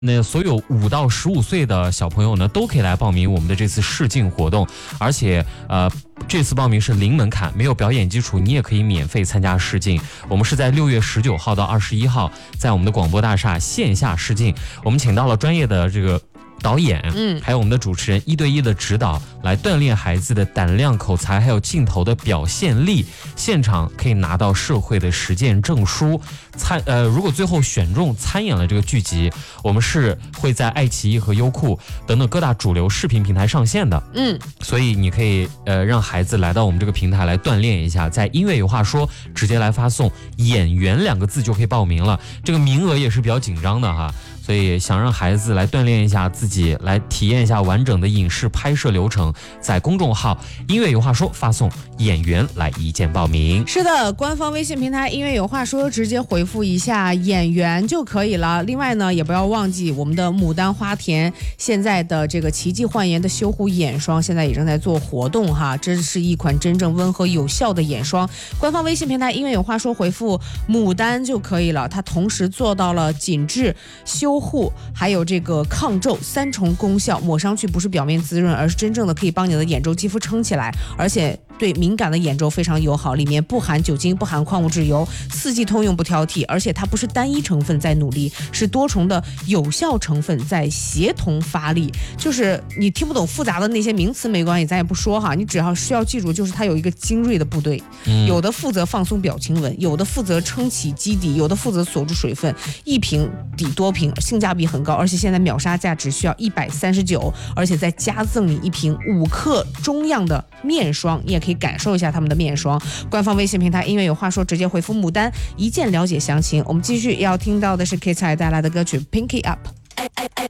那所有5到15岁的小朋友呢，都可以来报名我们的这次试镜活动，而且这次报名是零门槛，没有表演基础，你也可以免费参加试镜。我们是在6月19号到21号，在我们的广播大厦线下试镜，我们请到了专业的这个导演，还有我们的主持人1对1的指导，来锻炼孩子的胆量、口才，还有镜头的表现力。现场可以拿到社会的实践证书。如果最后选中参演了这个剧集，我们是会在爱奇艺和优酷等等各大主流视频平台上线的。所以你可以让孩子来到我们这个平台来锻炼一下，在音乐有话说直接来发送演员2个字就可以报名了。这个名额也是比较紧张的哈。所以想让孩子来锻炼一下自己，来体验一下完整的影视拍摄流程，在公众号音乐有话说发送演员来一键报名。 是的，官方微信平台音乐有话说直接回复一下演员就可以了。另外呢，也不要忘记我们的牡丹花田现在的这个奇迹焕颜的修护眼霜现在也正在做活动哈，这是一款真正温和有效的眼霜。官方微信平台音乐有话说回复牡丹就可以了，它同时做到了紧致、修护还有这个抗皱3重功效，抹上去不是表面滋润，而是真正的可以帮你的眼周肌肤撑起来，而且对敏感的眼周非常友好，里面不含酒精，不含矿物质油，4季通用不挑剔，而且它不是单一成分在努力，是多重的有效成分在协同发力。就是你听不懂复杂的那些名词没关系，咱也不说哈，你只要需要记住，就是它有一个精锐的部队，有的负责放松表情纹，有的负责撑起基底，有的负责锁住水分，一瓶抵多瓶，性价比很高，而且现在秒杀价只需要139，而且再加赠你1瓶5克中样的面霜，你也可以感受一下他们的面霜。官方微信平台音乐有话说直接回复牡丹一键了解详情。我们继续要听到的是 K 菜带来的歌曲 Pinky Up。